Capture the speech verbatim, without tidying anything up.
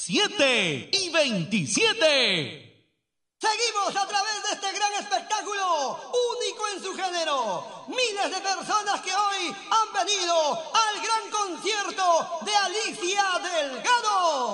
siete y veintisiete. Seguimos a través de este gran espectáculo, único en su género. Miles de personas que hoy han venido